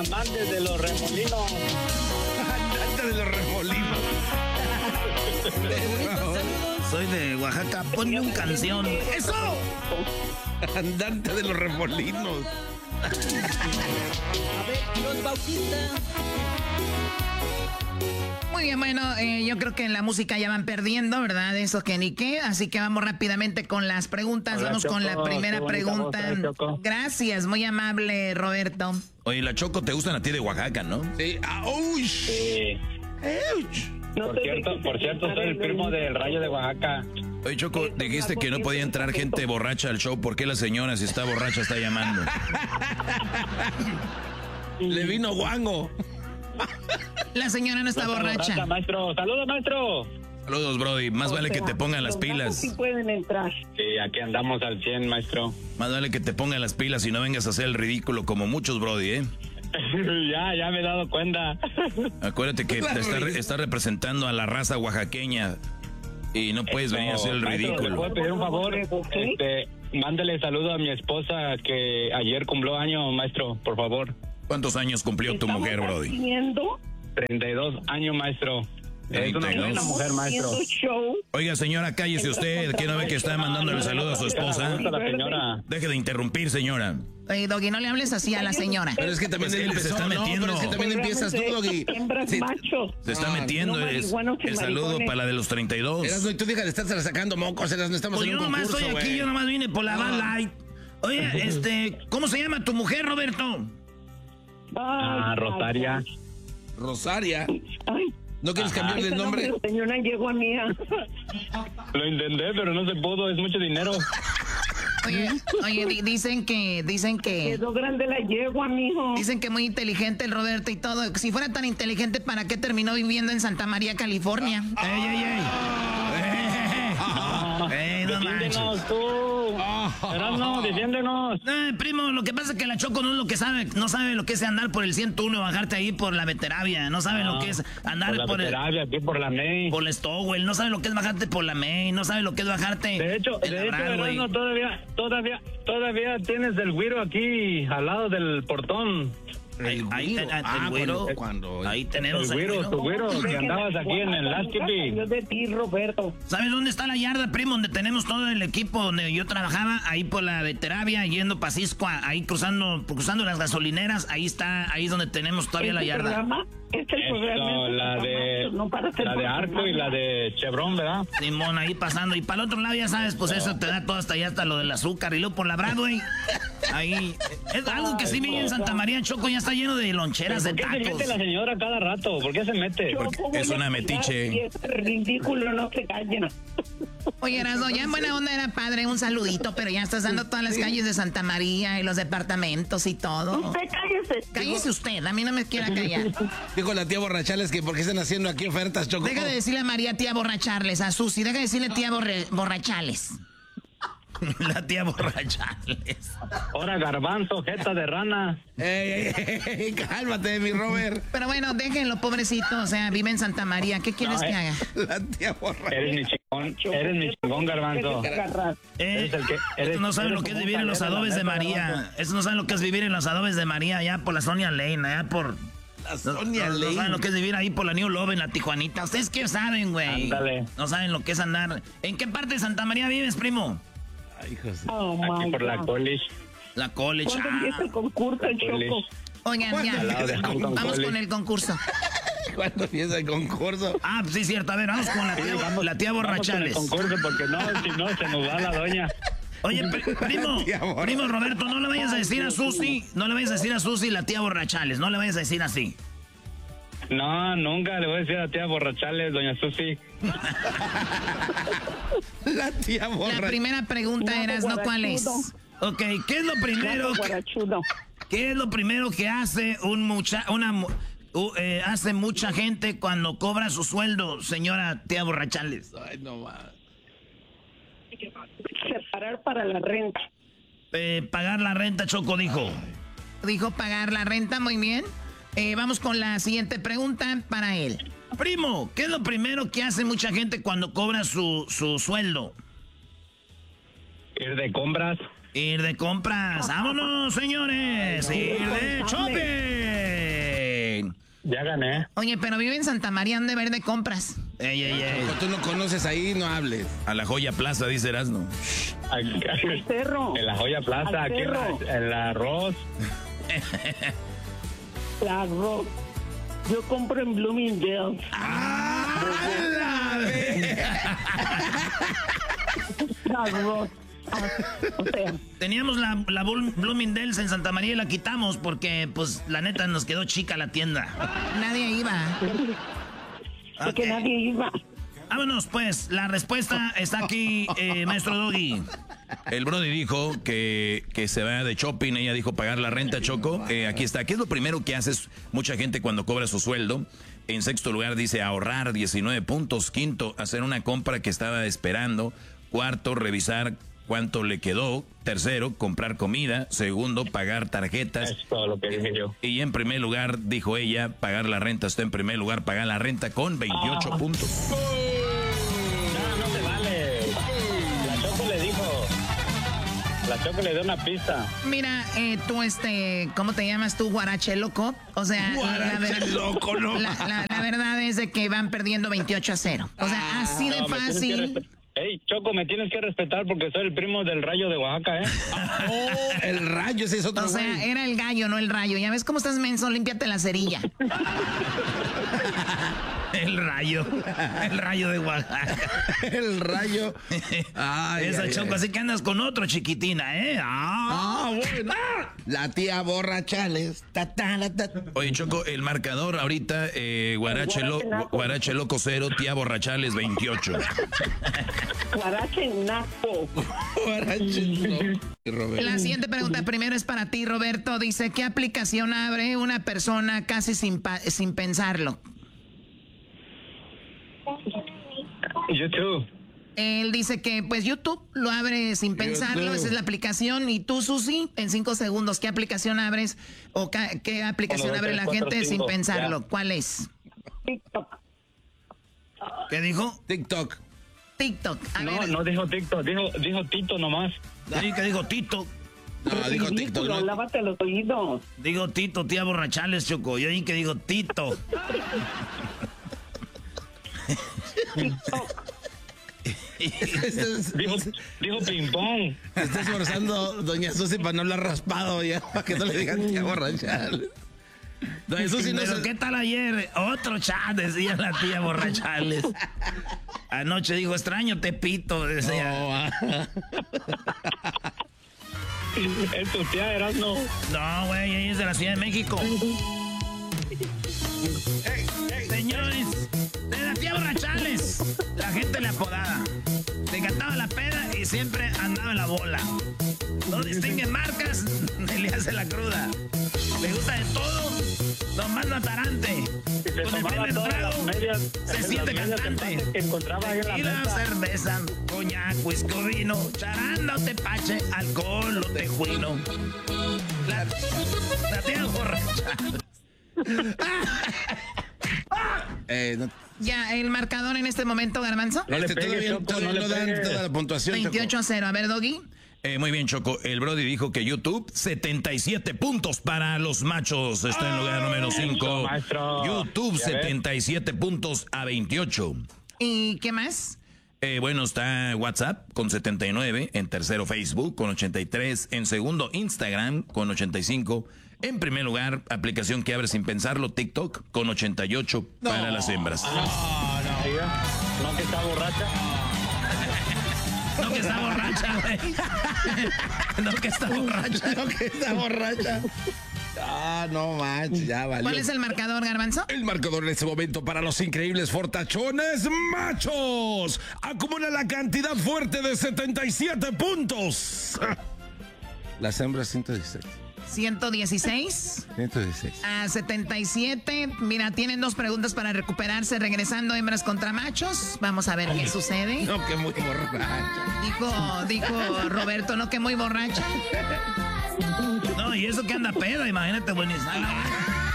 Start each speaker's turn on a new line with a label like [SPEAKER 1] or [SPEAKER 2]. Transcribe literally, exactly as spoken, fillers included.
[SPEAKER 1] amantes de los remolinos.
[SPEAKER 2] Andante de los remolinos.
[SPEAKER 3] Soy de Oaxaca, ponme un canción. ¡Eso!
[SPEAKER 2] Andante de los remolinos.
[SPEAKER 4] A ver, los Bautista.
[SPEAKER 5] Muy bien, bueno, eh, yo creo que en la música ya van perdiendo, ¿verdad? Eso que ni qué. Así que vamos rápidamente con las preguntas.
[SPEAKER 1] Hola,
[SPEAKER 5] vamos
[SPEAKER 1] Choco,
[SPEAKER 5] con la primera pregunta.
[SPEAKER 1] voz, ¿eh, Choco?
[SPEAKER 5] Gracias, muy amable, Roberto.
[SPEAKER 3] Oye, la Choco te gustan a ti de Oaxaca, ¿no?
[SPEAKER 2] Sí. ¡Auch!
[SPEAKER 1] Sí.
[SPEAKER 6] No
[SPEAKER 1] Por
[SPEAKER 6] te
[SPEAKER 1] cierto,
[SPEAKER 6] dejes
[SPEAKER 1] por cierto, soy el primo del Rayo de Oaxaca.
[SPEAKER 3] Oye, Choco, dijiste que no podía entrar gente borracha al show. ¿Por qué la señora, si está borracha, está llamando?
[SPEAKER 2] Le vino guango.
[SPEAKER 5] La señora no está borracha.
[SPEAKER 1] Maestro, saludos, maestro.
[SPEAKER 3] Saludos, Brody. Más
[SPEAKER 6] O
[SPEAKER 3] vale
[SPEAKER 6] sea,
[SPEAKER 3] que te pongan las
[SPEAKER 6] los gatos
[SPEAKER 3] pilas.
[SPEAKER 6] sí pueden entrar.
[SPEAKER 1] Sí, aquí andamos al cien, maestro.
[SPEAKER 3] Más vale que te pongan las pilas y no vengas a hacer el ridículo como muchos, Brody, ¿eh?
[SPEAKER 1] ya, ya me he dado cuenta.
[SPEAKER 3] Acuérdate que te está, re- está representando a la raza oaxaqueña y no puedes venir a hacer el
[SPEAKER 1] Maestro, ¿le
[SPEAKER 3] ridículo.
[SPEAKER 1] puedo pedir un favor? Este, mándele saludo a mi esposa que ayer cumplió años, maestro, por favor.
[SPEAKER 3] ¿Cuántos años cumplió tu mujer, Brody?
[SPEAKER 6] Haciendo,
[SPEAKER 1] treinta y dos años, maestro. Es una
[SPEAKER 3] treinta y dos.
[SPEAKER 1] buena mujer, maestro.
[SPEAKER 6] haciendo show.
[SPEAKER 3] Oiga, señora, cállese usted, que no ve que está mandándole saludo a su esposa.
[SPEAKER 1] A la señora.
[SPEAKER 3] Deje de interrumpir, señora.
[SPEAKER 5] Oye, Doggy, no le hables así a la señora.
[SPEAKER 2] Pero es que también
[SPEAKER 3] Pues
[SPEAKER 2] él
[SPEAKER 3] él se
[SPEAKER 2] empezó,
[SPEAKER 3] está
[SPEAKER 2] no,
[SPEAKER 3] metiendo.
[SPEAKER 2] pero es que también empiezas tú, Doggy.
[SPEAKER 6] Hembras
[SPEAKER 2] Sí.
[SPEAKER 6] machos.
[SPEAKER 3] Se está
[SPEAKER 2] Ah,
[SPEAKER 3] metiendo
[SPEAKER 6] no,
[SPEAKER 3] es
[SPEAKER 6] marihuanos y
[SPEAKER 3] el saludo
[SPEAKER 6] maricones.
[SPEAKER 3] para la de los treinta y dos.
[SPEAKER 2] Erasno, y tú deja de estar sacando mocos, Erasno, estamos
[SPEAKER 3] Pues
[SPEAKER 2] en
[SPEAKER 3] yo
[SPEAKER 2] un
[SPEAKER 3] nomás
[SPEAKER 2] concurso,
[SPEAKER 3] estoy aquí,
[SPEAKER 2] güey.
[SPEAKER 3] yo nomás vine por la Bud Light. Oye, este, ¿cómo se llama tu mujer, Roberto?
[SPEAKER 1] Ah, Rosaria.
[SPEAKER 2] Rosaria.
[SPEAKER 6] Ay,
[SPEAKER 2] ¿No quieres cambiarle el
[SPEAKER 6] ese
[SPEAKER 2] nombre?
[SPEAKER 6] nombre de señora yegua mía.
[SPEAKER 1] Lo intenté, pero no se pudo, es mucho dinero.
[SPEAKER 5] Oye, oye, di- dicen que, dicen que,
[SPEAKER 6] Quedó grande la yegua, mijo.
[SPEAKER 5] dicen que muy inteligente el Roberto y todo. Si fuera tan inteligente, ¿para qué terminó viviendo en Santa María, California? ¡Ey, ey, ey! ¡Ey, no manches!
[SPEAKER 1] Defiéndenos tú. Erasno, defiéndenos.
[SPEAKER 5] Eh, primo, lo que pasa es que la Choco no es lo que sabe, no sabe lo que es andar por el ciento uno, bajarte ahí por la Veteravia, no sabe lo que es andar
[SPEAKER 1] Por la
[SPEAKER 5] por, el,
[SPEAKER 1] Veteravia, aquí por la M E I.
[SPEAKER 5] por el Stowell, no sabe lo que es bajarte por la M E I, no sabe lo que es bajarte
[SPEAKER 1] De hecho,
[SPEAKER 5] en
[SPEAKER 1] de
[SPEAKER 5] la
[SPEAKER 1] hecho,
[SPEAKER 5] Broadway.
[SPEAKER 1] Erasno, todavía, todavía, todavía tienes el güiro aquí al lado del portón.
[SPEAKER 5] Ahí, ahí,
[SPEAKER 2] güiro.
[SPEAKER 5] el- el
[SPEAKER 2] Ah,
[SPEAKER 5] güero,
[SPEAKER 2] cuando- cuando-
[SPEAKER 5] ahí tenemos
[SPEAKER 1] El
[SPEAKER 5] el
[SPEAKER 1] güiro,
[SPEAKER 5] güiro.
[SPEAKER 1] tu güiro, que andabas aquí en el Last Tipi.
[SPEAKER 6] Yo de ti, Roberto.
[SPEAKER 5] ¿Sabes dónde está la yarda, primo? Donde tenemos todo el equipo donde yo trabajaba, ahí por la Veteravia, yendo para Cisco, ahí cruzando, cruzando las gasolineras, ahí está, ahí es donde tenemos todavía la
[SPEAKER 6] ¿Este
[SPEAKER 5] yarda.
[SPEAKER 6] programa? Este
[SPEAKER 1] Esto,
[SPEAKER 6] programa es
[SPEAKER 1] la de,
[SPEAKER 6] no para ser
[SPEAKER 1] la de Arco y la de Chevron, ¿verdad?
[SPEAKER 5] Simón, ahí pasando. Y para el otro lado, ya sabes, pues eso te da todo hasta allá, hasta lo del azúcar. Y luego por la Broadway, ahí. Es algo que sí vi en Santa María, Choco, ya está lleno de loncheras, de
[SPEAKER 1] ¿Por qué se
[SPEAKER 5] tacos.
[SPEAKER 1] mete la señora cada rato? ¿Por qué se mete?
[SPEAKER 6] Yo, ¿cómo
[SPEAKER 3] es
[SPEAKER 6] voy a
[SPEAKER 3] una
[SPEAKER 6] cuidar
[SPEAKER 3] metiche.
[SPEAKER 6] si es ridículo, no se callen.
[SPEAKER 5] Oye, Erasmo, ya en buena onda era padre, un saludito, pero ya estás dando todas las calles de Santa María y los departamentos y todo.
[SPEAKER 6] Usted cállese.
[SPEAKER 5] Cállese usted, a mí no me quiera callar.
[SPEAKER 2] Dijo la tía Borrachales que por qué están haciendo aquí ofertas, Choco.
[SPEAKER 5] Deja de decirle a María tía borrachales, a Susi, deja de decirle tía borre- borrachales.
[SPEAKER 3] La tía borrachales.
[SPEAKER 1] Ahora garbanzo, jeta de rana.
[SPEAKER 2] Ey, ey, ey, cálmate, mi Robert.
[SPEAKER 5] Pero bueno, déjenlo, pobrecito, o sea, vive en Santa María, ¿qué quieres
[SPEAKER 1] No,
[SPEAKER 5] que
[SPEAKER 1] eh.
[SPEAKER 5] haga?
[SPEAKER 2] La tía Borrachales.
[SPEAKER 1] Eres mi chingón, eres mi chingón, garbanzo.
[SPEAKER 5] Eh,
[SPEAKER 1] Eres el que- eres-
[SPEAKER 5] estos no saben
[SPEAKER 1] eres
[SPEAKER 5] lo que es
[SPEAKER 1] como
[SPEAKER 5] vivir en
[SPEAKER 1] un
[SPEAKER 5] los
[SPEAKER 1] calero,
[SPEAKER 5] adobes de
[SPEAKER 1] la neta,
[SPEAKER 5] María.
[SPEAKER 1] garbanzo.
[SPEAKER 5] Estos no saben lo que es vivir en los adobes de María, allá por la Sonia Lane, allá por...
[SPEAKER 2] La
[SPEAKER 5] No,
[SPEAKER 2] Sonia
[SPEAKER 5] no- no
[SPEAKER 2] Lane.
[SPEAKER 5] saben lo que es vivir ahí por la New Love en la Tijuanita. ¿Ustedes qué saben, güey?
[SPEAKER 1] Ándale.
[SPEAKER 5] No saben lo que es andar... ¿En qué parte de Santa María vives, primo?
[SPEAKER 2] Ay, José.
[SPEAKER 6] Oh,
[SPEAKER 1] Aquí
[SPEAKER 6] my
[SPEAKER 1] por la
[SPEAKER 6] God.
[SPEAKER 1] college.
[SPEAKER 5] La College.
[SPEAKER 6] ¿Cuándo
[SPEAKER 5] Ah.
[SPEAKER 6] empieza el concurso,
[SPEAKER 1] La
[SPEAKER 6] Choco?
[SPEAKER 1] college.
[SPEAKER 5] Oigan, ya.
[SPEAKER 1] Al lado de Hampton
[SPEAKER 5] Vamos
[SPEAKER 1] College.
[SPEAKER 5] con el concurso.
[SPEAKER 2] ¿Cuándo empieza el concurso?
[SPEAKER 5] Ah, sí, cierto. A ver, vamos con la tía, la tía Borrachales.
[SPEAKER 1] Vamos con el concurso porque no, si no se nos va la doña.
[SPEAKER 5] Oye, pri- primo,
[SPEAKER 2] Tía Borra-
[SPEAKER 5] primo Roberto, no le vayas a decir a Susi, no le vayas a decir a Susi la tía Borrachales, no le vayas a decir así.
[SPEAKER 1] No, nunca le voy a decir a tía Borrachales, doña Susi.
[SPEAKER 2] La tía
[SPEAKER 5] La
[SPEAKER 2] Borrachales.
[SPEAKER 5] primera pregunta
[SPEAKER 6] Guapo
[SPEAKER 5] era, ¿no? ¿Cuál es?
[SPEAKER 6] guarachudo.
[SPEAKER 5] Ok, ¿qué es lo primero
[SPEAKER 6] Guapo
[SPEAKER 5] que,
[SPEAKER 6] guarachudo.
[SPEAKER 5] qué es lo primero que hace un mucha, una, mu- u- eh, hace mucha gente cuando cobra su sueldo, señora tía Borrachales?
[SPEAKER 2] Ay, no más.
[SPEAKER 6] Separar para la renta.
[SPEAKER 5] Eh, pagar la renta, Choco dijo. Dijo pagar la renta, muy bien. Eh, vamos con la siguiente pregunta para él. Primo, ¿qué es lo primero que hace mucha gente cuando cobra su, su sueldo?
[SPEAKER 1] Ir de compras.
[SPEAKER 5] Ir de compras. ¡Vámonos, señores! ¡Ir de shopping!
[SPEAKER 1] Ya gané.
[SPEAKER 5] Oye, pero vive en Santa María, ¿dónde ver de compras?
[SPEAKER 3] Ey, ey, ey.
[SPEAKER 2] Choco, tú no conoces ahí, no hables.
[SPEAKER 3] A la Joya Plaza, dice Erasmo.
[SPEAKER 6] Al cerro.
[SPEAKER 1] En la Joya Plaza,
[SPEAKER 6] Al
[SPEAKER 1] aquí en
[SPEAKER 6] cerro.
[SPEAKER 1] la, en la Arroz.
[SPEAKER 6] La Rock. Yo compro en Bloomingdale's. La Rock. O sea,
[SPEAKER 5] Teníamos la, la Bloom- Bloomingdale's en Santa María y la quitamos porque, pues, la neta nos quedó chica la tienda. Nadie iba.
[SPEAKER 6] porque
[SPEAKER 5] Ok.
[SPEAKER 6] nadie iba.
[SPEAKER 5] Vámonos, pues. La respuesta está aquí, eh, maestro Doggy.
[SPEAKER 3] El Brody dijo que, que se va de shopping, ella dijo pagar la renta, Choco. Eh, aquí está. ¿Qué es lo primero que haces mucha gente cuando cobra su sueldo? En sexto lugar dice ahorrar diecinueve puntos. Quinto, hacer una compra que estaba esperando. Cuarto, revisar cuánto le quedó. Tercero, comprar comida. Segundo, pagar tarjetas.
[SPEAKER 1] Es todo lo que dije yo.
[SPEAKER 3] Y en primer lugar, dijo ella, pagar la renta. Está en primer lugar, pagar la renta con veintiocho
[SPEAKER 1] Ah.
[SPEAKER 3] puntos.
[SPEAKER 1] No, no se vale. La Choco le dijo. La Choco le dio una pista.
[SPEAKER 5] Mira, eh, tú, este, ¿cómo te llamas tú, Guarache Loco? O sea, la,
[SPEAKER 2] Guarache
[SPEAKER 5] ver-
[SPEAKER 2] Loco, no.
[SPEAKER 5] la, la- la verdad es de que van perdiendo veintiocho a cero. O sea, así de
[SPEAKER 1] No, me tienes que
[SPEAKER 5] fácil.
[SPEAKER 1] respe- Ey, Choco, me tienes que respetar porque soy el primo del Rayo de Oaxaca, ¿eh?
[SPEAKER 2] Oh, el rayo, ese es otro
[SPEAKER 5] O sea,
[SPEAKER 2] güey.
[SPEAKER 5] era el gallo, no el rayo. Ya ves cómo estás menso, límpiate la cerilla.
[SPEAKER 3] El rayo. El rayo de Oaxaca.
[SPEAKER 2] El rayo. Ay,
[SPEAKER 5] Esa
[SPEAKER 2] ay,
[SPEAKER 5] Choco,
[SPEAKER 2] ay.
[SPEAKER 5] así que andas con otro, chiquitina, ¿eh? Ah.
[SPEAKER 2] Ah, bueno. La tía borrachales. Ta, ta, la, ta.
[SPEAKER 3] Oye, Choco, el marcador ahorita, eh, Guarache, Lo- Guarache Loco cero, tía Borrachales veintiocho.
[SPEAKER 6] Guarache naco.
[SPEAKER 2] Borrache. Y Roberto.
[SPEAKER 5] La siguiente pregunta primero es para ti, Roberto. Dice, ¿qué aplicación abre una persona casi sin, pa- sin pensarlo?
[SPEAKER 1] YouTube.
[SPEAKER 5] Él dice que, pues, YouTube lo abre sin pensarlo.
[SPEAKER 2] YouTube.
[SPEAKER 5] Esa es la aplicación. Y tú, Susi, en cinco segundos, ¿qué aplicación abres o ca- qué aplicación
[SPEAKER 1] Uno, dos,
[SPEAKER 5] abre
[SPEAKER 1] tres,
[SPEAKER 5] la
[SPEAKER 1] cuatro,
[SPEAKER 5] gente sin
[SPEAKER 1] cinco,
[SPEAKER 5] pensarlo?
[SPEAKER 1] ya.
[SPEAKER 5] ¿Cuál es?
[SPEAKER 6] TikTok.
[SPEAKER 5] ¿Qué dijo?
[SPEAKER 2] TikTok.
[SPEAKER 5] TikTok. A
[SPEAKER 1] No,
[SPEAKER 5] ver,
[SPEAKER 1] no dijo TikTok, dijo, dijo Tito nomás.
[SPEAKER 5] sí, que dijo Tito.
[SPEAKER 2] No, dijo TikTok.
[SPEAKER 6] Ridículo,
[SPEAKER 2] ¿no?
[SPEAKER 6] lávate los oídos.
[SPEAKER 5] Digo Tito, tía Borrachales, Choco. Yo dije que digo Tito.
[SPEAKER 6] TikTok.
[SPEAKER 2] Este es-
[SPEAKER 1] Dijo, dijo ping pong.
[SPEAKER 2] Se está esforzando doña Susi para no hablar raspado ya, para que no le digan tía borrachales. Doña Susi no
[SPEAKER 5] Pero
[SPEAKER 2] se...
[SPEAKER 5] ¿qué tal ayer? Otro chat, decía la tía Borrachales. Anoche dijo, extraño Tepito, decía.
[SPEAKER 2] No, ah.
[SPEAKER 1] Es tu tía, Erasmo.
[SPEAKER 5] No, güey, ella es de la Ciudad de México. Señores, de la tía Borrachales, la gente le apodaba. Le cantaba la peda y siempre andaba en la bola. No distingue marcas ni le hace la cruda. Le gusta de todo, nomás no atarante.
[SPEAKER 1] Y se
[SPEAKER 5] Con el
[SPEAKER 1] tomaba
[SPEAKER 5] primer
[SPEAKER 1] todas
[SPEAKER 5] trago,
[SPEAKER 1] las medias,
[SPEAKER 5] se
[SPEAKER 1] las
[SPEAKER 5] siente
[SPEAKER 1] medias
[SPEAKER 5] cantante.
[SPEAKER 1] empates que encontraba ahí en la
[SPEAKER 5] Y la
[SPEAKER 1] mesa.
[SPEAKER 5] cerveza, coñac, whisky, vino, charanda o tepache, alcohol o tejuino. La, la tía borracha.
[SPEAKER 2] Eh, no,
[SPEAKER 5] Ya, el marcador en este momento, Garbanzo.
[SPEAKER 1] No le
[SPEAKER 2] este,
[SPEAKER 1] pegues,
[SPEAKER 2] todavía,
[SPEAKER 1] Choco,
[SPEAKER 2] todavía
[SPEAKER 1] no le
[SPEAKER 2] no dan
[SPEAKER 1] pegues.
[SPEAKER 2] toda la puntuación, Choco.
[SPEAKER 5] veintiocho a cero. A ver, Doggy.
[SPEAKER 3] Eh, muy bien, Choco. El Brody dijo que YouTube, setenta y siete puntos para los machos. Está en lugar número cinco.
[SPEAKER 1] maestro.
[SPEAKER 3] YouTube,
[SPEAKER 1] Ya ves.
[SPEAKER 3] setenta y siete puntos a veintiocho.
[SPEAKER 5] ¿Y qué más?
[SPEAKER 3] Eh, bueno, está WhatsApp con setenta y nueve. En tercero, Facebook con ochenta y tres. En segundo, Instagram con ochenta y cinco. En primer lugar, aplicación que abre sin pensarlo, TikTok con ochenta y ocho para las hembras.
[SPEAKER 1] Diga, no que está borracha.
[SPEAKER 5] No que está borracha, güey. No que está borracha.
[SPEAKER 2] No, que está borracha. Ah, no manches, ya valió.
[SPEAKER 5] ¿Cuál es el marcador, Garbanzo?
[SPEAKER 2] El marcador en este momento para los increíbles fortachones machos acumula la cantidad fuerte de setenta y siete puntos. Las hembras ciento dieciséis.
[SPEAKER 5] ciento dieciséis
[SPEAKER 2] ciento dieciséis.
[SPEAKER 5] a setenta y siete. Mira, tienen dos preguntas para recuperarse regresando hembras contra machos. Vamos a ver qué sucede.
[SPEAKER 2] No, que muy borracha.
[SPEAKER 5] Dijo, dijo Roberto, no que muy borracha. No, y eso que anda peda, imagínate, buenísimo.